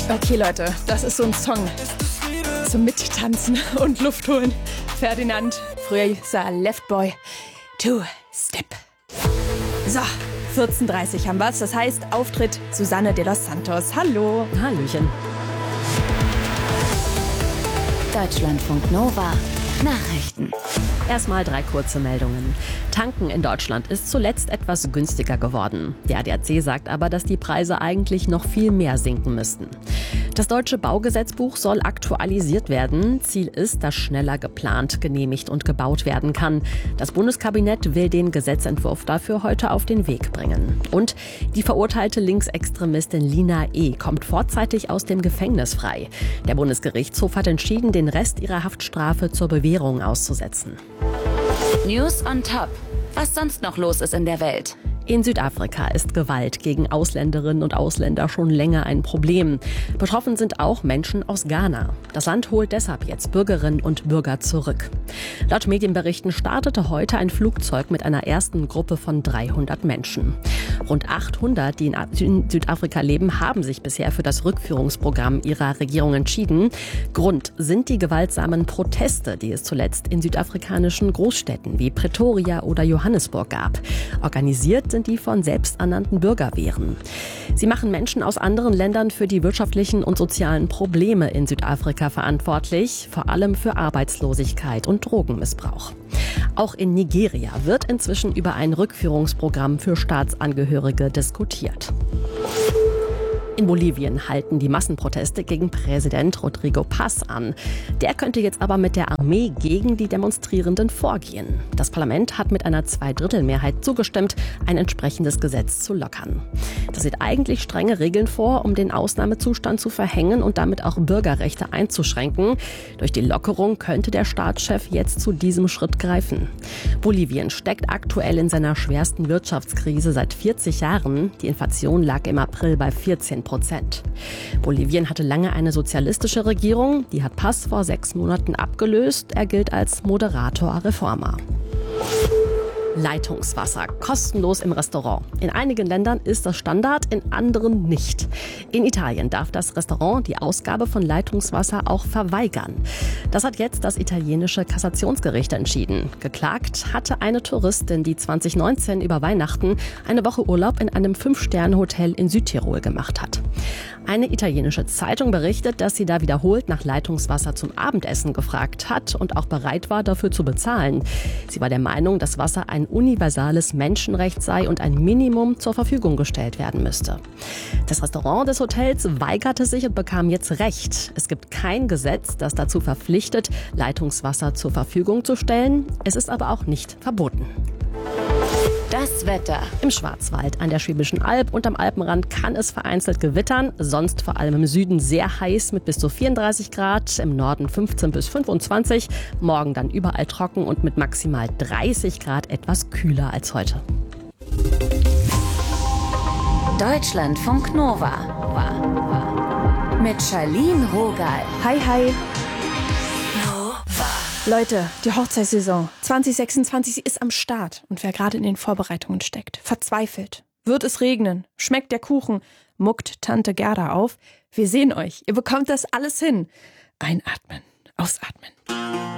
Okay, Leute, das ist so ein Song zum Mittanzen und Luft holen. Ferdinand, früher hieß er Left Boy, Two Step. So, 14:30 haben wir's. Das heißt, Auftritt Susanne de los Santos. Hallo. Hallöchen. Deutschlandfunk Nova. Nachrichten. Erstmal 3 kurze Meldungen. Tanken in Deutschland ist zuletzt etwas günstiger geworden. Der ADAC sagt aber, dass die Preise eigentlich noch viel mehr sinken müssten. Das deutsche Baugesetzbuch soll aktualisiert werden. Ziel ist, dass schneller geplant, genehmigt und gebaut werden kann. Das Bundeskabinett will den Gesetzentwurf dafür heute auf den Weg bringen. Und die verurteilte Linksextremistin Lina E. kommt vorzeitig aus dem Gefängnis frei. Der Bundesgerichtshof hat entschieden, den Rest ihrer Haftstrafe zur Bewährung auszusetzen. News on top. Was sonst noch los ist in der Welt? In Südafrika ist Gewalt gegen Ausländerinnen und Ausländer schon länger ein Problem. Betroffen sind auch Menschen aus Ghana. Das Land holt deshalb jetzt Bürgerinnen und Bürger zurück. Laut Medienberichten startete heute ein Flugzeug mit einer ersten Gruppe von 300 Menschen. Rund 800, die in Südafrika leben, haben sich bisher für das Rückführungsprogramm ihrer Regierung entschieden. Grund sind die gewaltsamen Proteste, die es zuletzt in südafrikanischen Großstädten wie Pretoria oder Johannesburg gab. Organisiert sind die von selbsternannten Bürgerwehren. Sie machen Menschen aus anderen Ländern für die wirtschaftlichen und sozialen Probleme in Südafrika verantwortlich, vor allem für Arbeitslosigkeit und Drogenmissbrauch. Auch in Nigeria wird inzwischen über ein Rückführungsprogramm für Staatsangehörige diskutiert. In Bolivien halten die Massenproteste gegen Präsident Rodrigo Paz an. Der könnte jetzt aber mit der Armee gegen die Demonstrierenden vorgehen. Das Parlament hat mit einer Zweidrittelmehrheit zugestimmt, ein entsprechendes Gesetz zu lockern. Das sieht eigentlich strenge Regeln vor, um den Ausnahmezustand zu verhängen und damit auch Bürgerrechte einzuschränken. Durch die Lockerung könnte der Staatschef jetzt zu diesem Schritt greifen. Bolivien steckt aktuell in seiner schwersten Wirtschaftskrise seit 40 Jahren. Die Inflation lag im April bei 14%. Bolivien hatte lange eine sozialistische Regierung. Die hat Paz vor 6 Monaten abgelöst. Er gilt als Moderator Reformer. Leitungswasser kostenlos im Restaurant. In einigen Ländern ist das Standard, in anderen nicht. In Italien darf das Restaurant die Ausgabe von Leitungswasser auch verweigern. Das hat jetzt das italienische Kassationsgericht entschieden. Geklagt hatte eine Touristin, die 2019 über Weihnachten eine Woche Urlaub in einem 5-Sterne-Hotel in Südtirol gemacht hat. Eine italienische Zeitung berichtet, dass sie da wiederholt nach Leitungswasser zum Abendessen gefragt hat und auch bereit war, dafür zu bezahlen. Sie war der Meinung, dass Wasser ein universales Menschenrecht sei und ein Minimum zur Verfügung gestellt werden müsste. Das Restaurant des Hotels weigerte sich und bekam jetzt Recht. Es gibt kein Gesetz, das dazu verpflichtet, Leitungswasser zur Verfügung zu stellen. Es ist aber auch nicht verboten. Das Wetter. Im Schwarzwald, an der Schwäbischen Alb und am Alpenrand kann es vereinzelt gewittern. Sonst vor allem im Süden sehr heiß mit bis zu 34 Grad, im Norden 15 bis 25. Morgen dann überall trocken und mit maximal 30 Grad etwas kühler als heute. Deutschlandfunk Nova. Mit Charlene Rogal. Hi, hi. Leute, die Hochzeitssaison 2026 sie ist am Start. Und wer gerade in den Vorbereitungen steckt, verzweifelt. Wird es regnen? Schmeckt der Kuchen? Muckt Tante Gerda auf? Wir sehen euch. Ihr bekommt das alles hin. Einatmen, ausatmen.